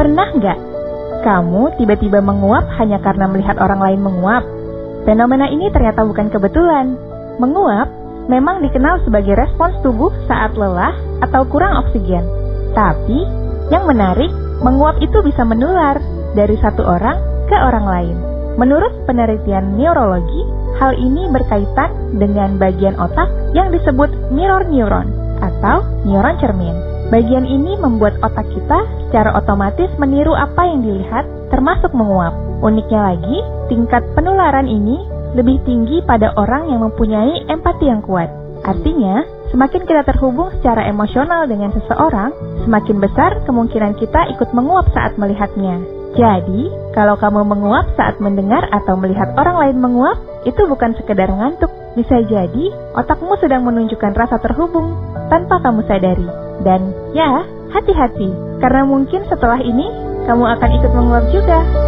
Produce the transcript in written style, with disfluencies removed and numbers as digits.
Pernah nggak kamu tiba-tiba menguap hanya karena melihat orang lain menguap? Fenomena ini ternyata bukan kebetulan. Menguap memang dikenal sebagai respons tubuh saat lelah atau kurang oksigen. Tapi, yang menarik, menguap itu bisa menular dari satu orang ke orang lain. Menurut penelitian neurologi, hal ini berkaitan dengan bagian otak yang disebut mirror neuron atau neuron cermin. Bagian ini membuat otak kita secara otomatis meniru apa yang dilihat, termasuk menguap. Uniknya lagi, tingkat penularan ini lebih tinggi pada orang yang mempunyai empati yang kuat. Artinya, semakin kita terhubung secara emosional dengan seseorang, semakin besar kemungkinan kita ikut menguap saat melihatnya. Jadi, kalau kamu menguap saat mendengar atau melihat orang lain menguap, itu bukan sekedar ngantuk. Bisa jadi, otakmu sedang menunjukkan rasa terhubung tanpa kamu sadari. Dan ya, hati-hati, karena mungkin setelah ini, kamu akan ikut menguap juga.